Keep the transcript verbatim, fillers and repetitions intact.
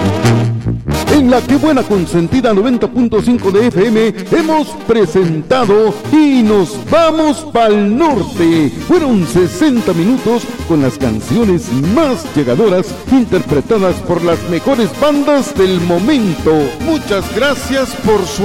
En la que buena consentida noventa punto cinco de F M hemos presentado Y nos vamos pa'l norte. Fueron sesenta minutos con las canciones más llegadoras interpretadas por las mejores bandas del momento. Muchas gracias por su